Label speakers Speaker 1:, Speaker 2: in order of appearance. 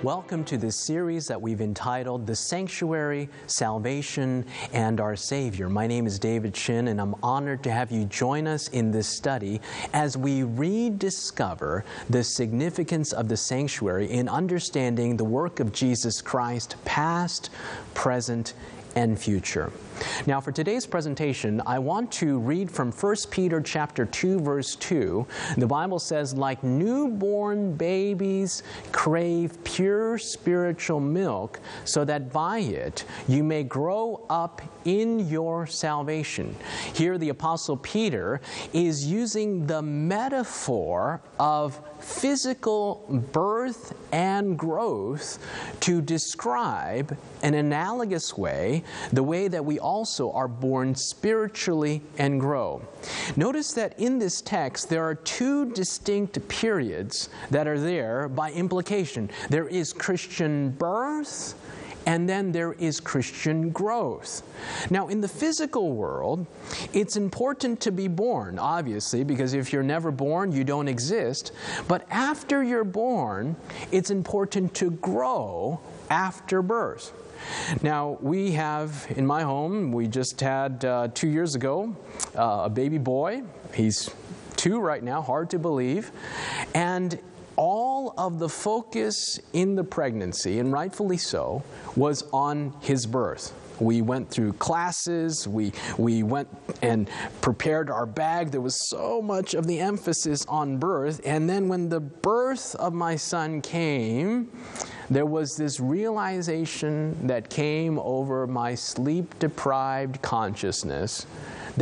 Speaker 1: Welcome to this series that we've entitled The Sanctuary, Salvation, and Our Savior. My name is David Shin, and I'm honored to have you join us in this study as we rediscover the significance of the sanctuary in understanding the work of Jesus Christ, past, present, and future. Now, for today's presentation, I want to read from 1 Peter chapter 2, verse 2. The Bible says, "Like newborn babies crave pure spiritual milk, so that by it you may grow up in your salvation." Here the Apostle Peter is using the metaphor of physical birth and growth to describe an analogous way, the way that we also are born spiritually and grow. Notice that in this text there are two distinct periods that are there by implication. There is Christian birth, and then there is Christian growth. Now, in the physical world, it's important to be born, obviously, because if you're never born, you don't exist. But after you're born, it's important to grow after birth. Now, we have, in my home, we just had 2 years ago, a baby boy. He's 2 right now, hard to believe. And all of the focus in the pregnancy, and rightfully so, was on his birth. We went through classes, we went and prepared our bag. There was so much of the emphasis on birth. And then when the birth of my son came, there was this realization that came over my sleep-deprived consciousness